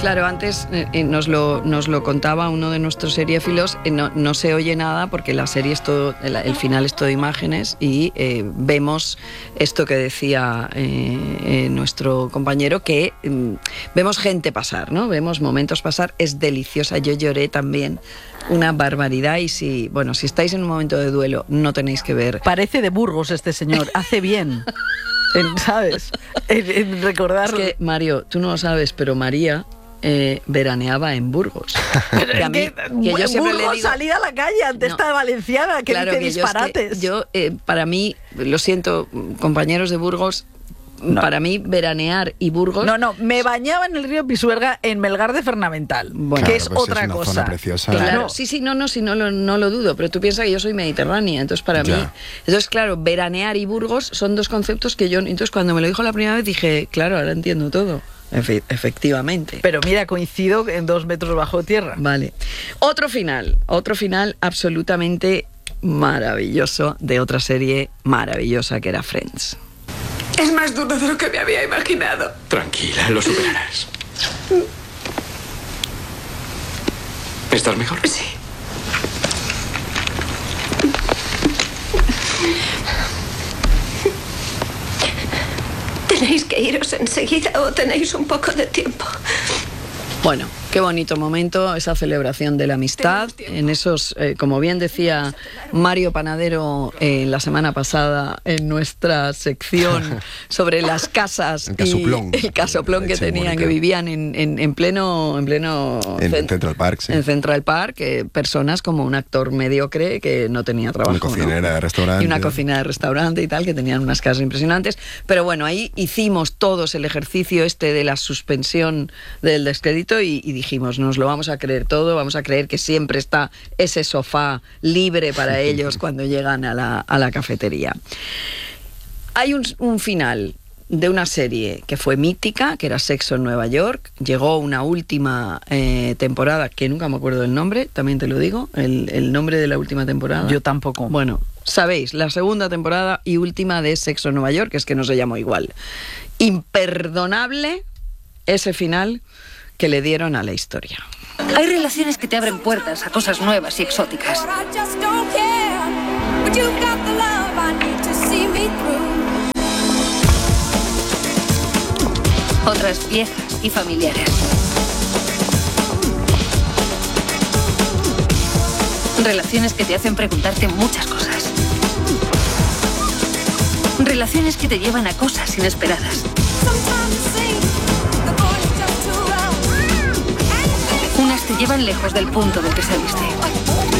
Claro, antes nos lo contaba uno de nuestros seriéfilos, no se oye nada porque la serie es todo, el final es todo imágenes y vemos esto que decía nuestro compañero, que vemos gente pasar, ¿no? Vemos momentos pasar, es deliciosa, yo lloré también. Una barbaridad, y si estáis en un momento de duelo, no tenéis que ver. Parece de Burgos este señor, hace bien, ¿sabes? En recordar. Es que, Mario, tú no lo sabes, pero María veraneaba en Burgos. Que a mí, que yo siempre Burgos, le digo, salida a la calle ante esta valenciana que claro, dice que disparates. Yo, para mí, lo siento, compañeros de Burgos, no. Para mí, veranear y Burgos... No, me bañaba en el río Pisuerga en Melgar de Fernamental, bueno, que es otra cosa. Zona preciosa. Claro, sí, no lo dudo, pero tú piensas que yo soy mediterránea, entonces para mí... Entonces, claro, veranear y Burgos son dos conceptos que yo... Entonces, cuando me lo dijo la primera vez, dije, claro, ahora entiendo todo. Efectivamente. Pero mira, coincido en 2 metros bajo tierra. Vale. Otro final absolutamente maravilloso de otra serie maravillosa que era Friends. Es más duro de lo que me había imaginado. Tranquila, lo superarás. ¿Estás mejor? Sí. ¿Tenéis que iros enseguida o tenéis un poco de tiempo? Bueno, qué bonito momento, esa celebración de la amistad. En esos, como bien decía Mario Panadero la semana pasada en nuestra sección sobre las casas el casoplón que tenían, que vivían en pleno Central Park, sí. En Central Park, personas como un actor mediocre que no tenía trabajo. Una cocinera de restaurante. Y una cocina de restaurante y tal, que tenían unas casas impresionantes. Pero bueno, ahí hicimos todos el ejercicio de la suspensión del descrédito y dijimos, nos lo vamos a creer todo, vamos a creer que siempre está ese sofá libre para ellos cuando llegan a la cafetería. Hay un final de una serie que fue mítica, que era Sexo en Nueva York. Llegó una última temporada, que nunca me acuerdo del nombre, también te lo digo, el nombre de la última temporada. Yo tampoco. Bueno, sabéis, la segunda temporada y última de Sexo en Nueva York, que es que no se llamó igual. Imperdonable ese final que le dieron a la historia. Hay relaciones que te abren puertas a cosas nuevas y exóticas. Otras viejas y familiares. Relaciones que te hacen preguntarte muchas cosas. Relaciones que te llevan a cosas inesperadas. Unas te llevan lejos del punto del que saliste.